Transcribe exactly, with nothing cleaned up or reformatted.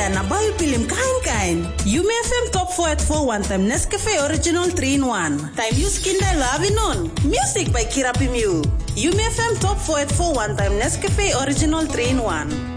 Kia na bayu pilim kain kain. Yumi F M top four at four one time Nescafe original three in one. Time you skin da lavi non. Music by Kira Pimiu. Yumi F M top four at four one time Nescafe original three in one.